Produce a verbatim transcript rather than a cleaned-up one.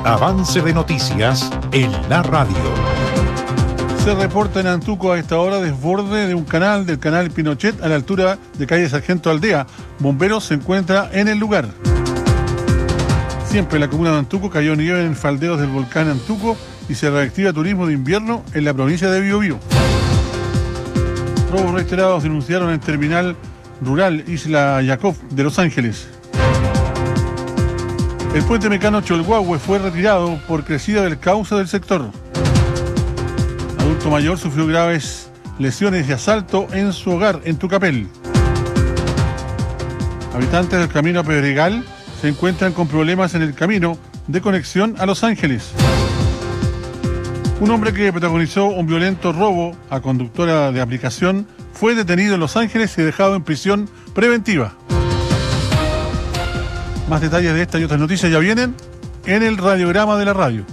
Avance de noticias en la radio. Se reporta en Antuco a esta hora desborde de un canal, del canal Pinochet, a la altura de calle Sargento Aldea. Bomberos se encuentra en el lugar. Siempre la comuna de Antuco cayó nieve en faldeos del volcán Antuco y se reactiva turismo de invierno en la provincia de Biobío. Robos reiterados denunciaron en terminal rural Isla Jacob de Los Ángeles. El puente Mecano Cholhuahue fue retirado por crecida del cauce del sector. Adulto mayor sufrió graves lesiones de asalto en su hogar en Tucapel. Habitantes del camino a Pedregal se encuentran con problemas en el camino de conexión a Los Ángeles. Un hombre que protagonizó un violento robo a conductora de aplicación fue detenido en Los Ángeles y dejado en prisión preventiva. Más detalles de esta y otras noticias ya vienen en el radiograma de la radio.